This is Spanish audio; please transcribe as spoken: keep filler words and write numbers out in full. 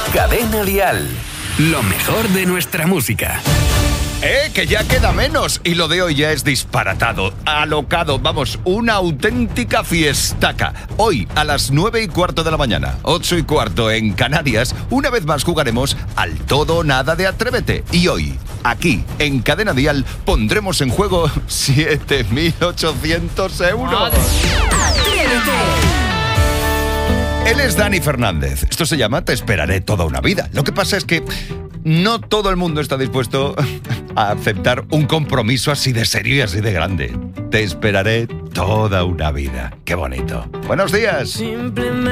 Cadena Dial. Lo mejor de nuestra música. ¡Eh! Que ya queda menos. Y lo de hoy ya es disparatado, alocado. Vamos, una auténtica fiestaca. Hoy, a las nueve y cuarto de la mañana, ocho y cuarto en Canarias, una vez más jugaremos al todo o nada de Atrévete. Y hoy, aquí, en Cadena Dial, pondremos en juego siete mil ochocientos euros. ¡Atrévete! Él es Dani Fernández. Esto se llama Te esperaré toda una vida. Lo que pasa es que no todo el mundo está dispuesto a aceptar un compromiso así de serio y así de grande. Te esperaré toda una vida. Qué bonito. Buenos días.